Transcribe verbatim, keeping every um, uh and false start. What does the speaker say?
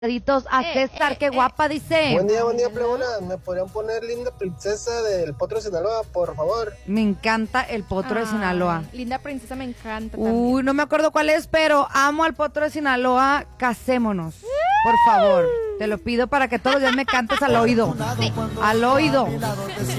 A César, qué guapa, dice. Buen día, buen día, plebona. ¿Me podrían poner Linda Princesa del Potro de Sinaloa, por favor? Me encanta el Potro de Sinaloa. Linda Princesa me encanta Uy, también. no me acuerdo cuál es, pero amo al Potro de Sinaloa. Casémonos, por favor. Te lo pido para que todos los días me cantes al oído. Al oído.